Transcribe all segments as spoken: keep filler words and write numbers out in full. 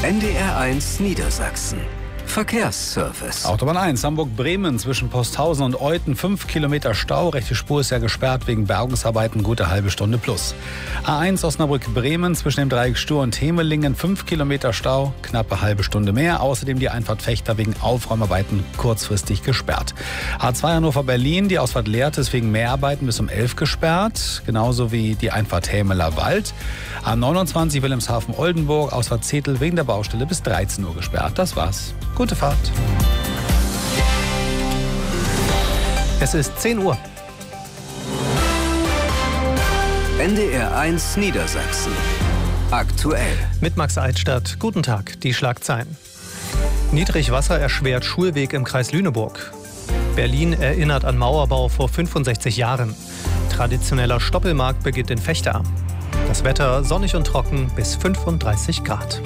N D R eins Niedersachsen. Verkehrsservice. Autobahn eins, Hamburg-Bremen zwischen Posthausen und Euthen, fünf Kilometer Stau. Rechte Spur ist ja gesperrt wegen Bergungsarbeiten, gute halbe Stunde plus. A eins Osnabrück-Bremen zwischen dem Dreieck Stur und Hemelingen, fünf Kilometer Stau, knappe halbe Stunde mehr. Außerdem die Einfahrt Vechta wegen Aufräumarbeiten kurzfristig gesperrt. A zwei Hannover-Berlin, die Ausfahrt Lehrte ist wegen Mehrarbeiten bis um elf gesperrt. Genauso wie die Einfahrt Hämeler Wald. A neunundzwanzig Wilhelmshaven-Oldenburg, Ausfahrt Zetel wegen der Baustelle bis dreizehn Uhr gesperrt. Das war's. Gute Fahrt. Es ist zehn Uhr. N D R eins Niedersachsen. Aktuell. Mit Max Eichstadt. Guten Tag, die Schlagzeilen. Niedrigwasser erschwert Schulweg im Kreis Lüneburg. Berlin erinnert an Mauerbau vor fünfundsechzig Jahren. Traditioneller Stoppelmarkt beginnt in Vechta. Das Wetter sonnig und trocken bis fünfunddreißig Grad.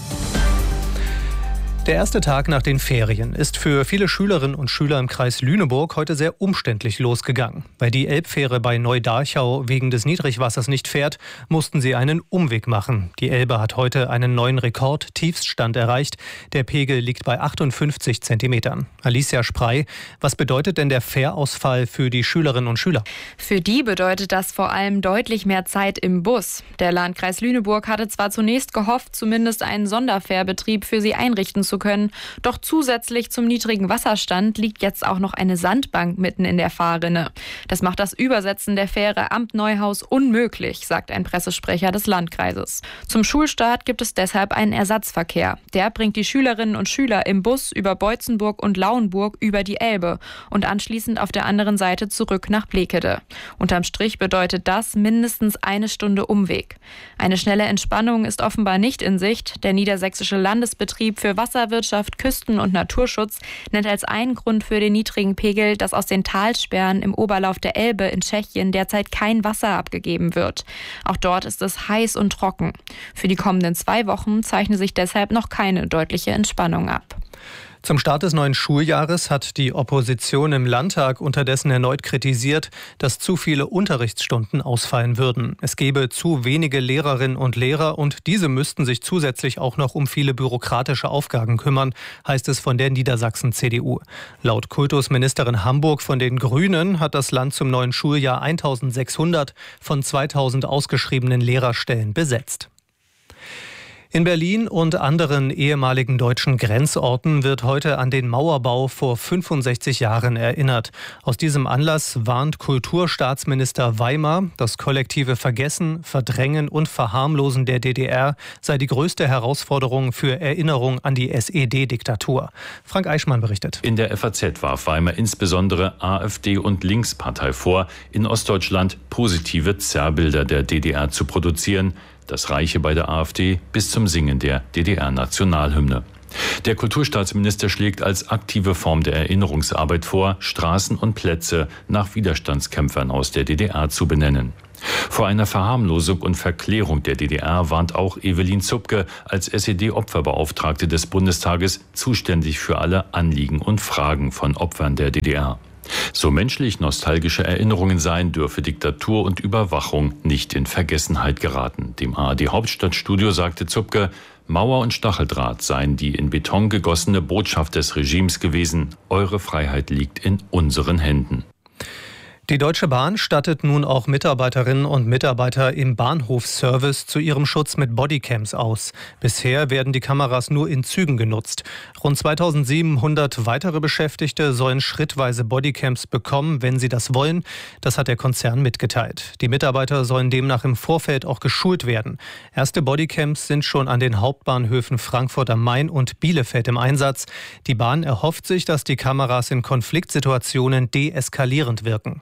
Der erste Tag nach den Ferien ist für viele Schülerinnen und Schüler im Kreis Lüneburg heute sehr umständlich losgegangen. Weil die Elbfähre bei Neudarchau wegen des Niedrigwassers nicht fährt, mussten sie einen Umweg machen. Die Elbe hat heute einen neuen Rekord-Tiefststand erreicht. Der Pegel liegt bei achtundfünfzig Zentimetern. Alicia Sprey, was bedeutet denn der Fährausfall für die Schülerinnen und Schüler? Für die bedeutet das vor allem deutlich mehr Zeit im Bus. Der Landkreis Lüneburg hatte zwar zunächst gehofft, zumindest einen Sonderfährbetrieb für sie einrichten zu können. Doch zusätzlich zum niedrigen Wasserstand liegt jetzt auch noch eine Sandbank mitten in der Fahrrinne. Das macht das Übersetzen der Fähre Amt Neuhaus unmöglich, sagt ein Pressesprecher des Landkreises. Zum Schulstart gibt es deshalb einen Ersatzverkehr. Der bringt die Schülerinnen und Schüler im Bus über Beutzenburg und Lauenburg über die Elbe und anschließend auf der anderen Seite zurück nach Blekede. Unterm Strich bedeutet das mindestens eine Stunde Umweg. Eine schnelle Entspannung ist offenbar nicht in Sicht. Der Niedersächsische Landesbetrieb für Wasser Wirtschaft, Küsten- und Naturschutz nennt als einen Grund für den niedrigen Pegel, dass aus den Talsperren im Oberlauf der Elbe in Tschechien derzeit kein Wasser abgegeben wird. Auch dort ist es heiß und trocken. Für die kommenden zwei Wochen zeichne sich deshalb noch keine deutliche Entspannung ab. Zum Start des neuen Schuljahres hat die Opposition im Landtag unterdessen erneut kritisiert, dass zu viele Unterrichtsstunden ausfallen würden. Es gebe zu wenige Lehrerinnen und Lehrer und diese müssten sich zusätzlich auch noch um viele bürokratische Aufgaben kümmern, heißt es von der Niedersachsen-C D U. Laut Kultusministerin Hamburg von den Grünen hat das Land zum neuen Schuljahr eintausendsechshundert von zweitausend ausgeschriebenen Lehrerstellen besetzt. In Berlin und anderen ehemaligen deutschen Grenzorten wird heute an den Mauerbau vor fünfundsechzig Jahren erinnert. Aus diesem Anlass warnt Kulturstaatsminister Weimar, das kollektive Vergessen, Verdrängen und Verharmlosen der D D R sei die größte Herausforderung für Erinnerung an die S E D-Diktatur. Frank Eichmann berichtet. In der F A Z warf Weimar insbesondere AfD und Linkspartei vor, in Ostdeutschland positive Zerrbilder der D D R zu produzieren. Das reiche bei der AfD bis zum Singen der D D R-Nationalhymne. Der Kulturstaatsminister schlägt als aktive Form der Erinnerungsarbeit vor, Straßen und Plätze nach Widerstandskämpfern aus der D D R zu benennen. Vor einer Verharmlosung und Verklärung der D D R warnt auch Evelyn Zupke als S E D-Opferbeauftragte des Bundestages, zuständig für alle Anliegen und Fragen von Opfern der D D R. So menschlich nostalgische Erinnerungen seien, dürfe Diktatur und Überwachung nicht in Vergessenheit geraten. Dem A R D-Hauptstadtstudio sagte Zupke, Mauer und Stacheldraht seien die in Beton gegossene Botschaft des Regimes gewesen. Eure Freiheit liegt in unseren Händen. Die Deutsche Bahn stattet nun auch Mitarbeiterinnen und Mitarbeiter im Bahnhofsservice zu ihrem Schutz mit Bodycams aus. Bisher werden die Kameras nur in Zügen genutzt. Rund zweitausendsiebenhundert weitere Beschäftigte sollen schrittweise Bodycams bekommen, wenn sie das wollen. Das hat der Konzern mitgeteilt. Die Mitarbeiter sollen demnach im Vorfeld auch geschult werden. Erste Bodycams sind schon an den Hauptbahnhöfen Frankfurt am Main und Bielefeld im Einsatz. Die Bahn erhofft sich, dass die Kameras in Konfliktsituationen deeskalierend wirken.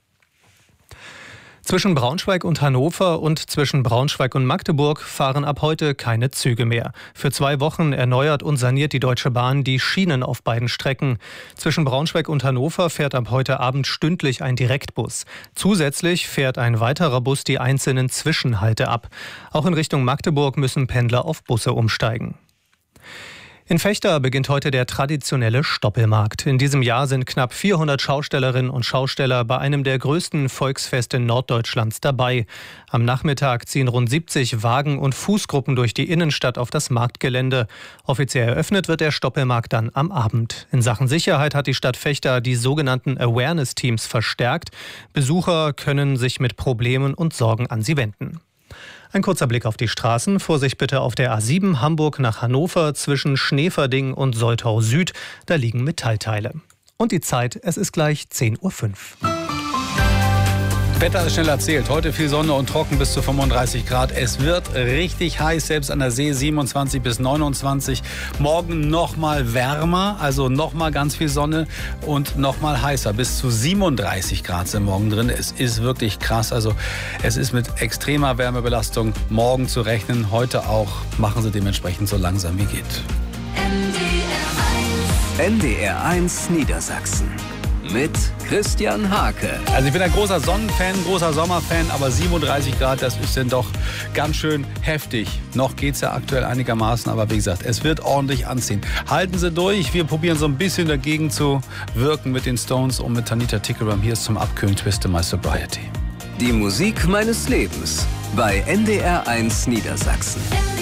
Zwischen Braunschweig und Hannover und zwischen Braunschweig und Magdeburg fahren ab heute keine Züge mehr. Für zwei Wochen erneuert und saniert die Deutsche Bahn die Schienen auf beiden Strecken. Zwischen Braunschweig und Hannover fährt ab heute Abend stündlich ein Direktbus. Zusätzlich fährt ein weiterer Bus die einzelnen Zwischenhalte ab. Auch in Richtung Magdeburg müssen Pendler auf Busse umsteigen. In Vechta beginnt heute der traditionelle Stoppelmarkt. In diesem Jahr sind knapp vierhundert Schaustellerinnen und Schausteller bei einem der größten Volksfeste Norddeutschlands dabei. Am Nachmittag ziehen rund siebzig Wagen und Fußgruppen durch die Innenstadt auf das Marktgelände. Offiziell eröffnet wird der Stoppelmarkt dann am Abend. In Sachen Sicherheit hat die Stadt Vechta die sogenannten Awareness-Teams verstärkt. Besucher können sich mit Problemen und Sorgen an sie wenden. Ein kurzer Blick auf die Straßen. Vorsicht bitte auf der A sieben Hamburg nach Hannover zwischen Schneverding und Soltau Süd. Da liegen Metallteile. Und die Zeit, es ist gleich zehn Uhr fünf. Wetter ist schnell erzählt. Heute viel Sonne und trocken bis zu fünfunddreißig Grad. Es wird richtig heiß, selbst an der See siebenundzwanzig bis neunundzwanzig. Morgen noch mal wärmer, also noch mal ganz viel Sonne und noch mal heißer. Bis zu siebenunddreißig Grad sind morgen drin. Es ist wirklich krass. Also es ist mit extremer Wärmebelastung morgen zu rechnen. Heute auch. Machen Sie dementsprechend so langsam wie geht. N D R eins Niedersachsen. Mit Christian Hake. Also ich bin ein großer Sonnenfan, großer Sommerfan, aber siebenunddreißig Grad, das ist dann doch ganz schön heftig. Noch geht es ja aktuell einigermaßen, aber wie gesagt, es wird ordentlich anziehen. Halten Sie durch, wir probieren so ein bisschen dagegen zu wirken mit den Stones und mit Tanita Tikaram. Hier ist zum Abkühlen Twist My Sobriety. Die Musik meines Lebens bei N D R eins Niedersachsen.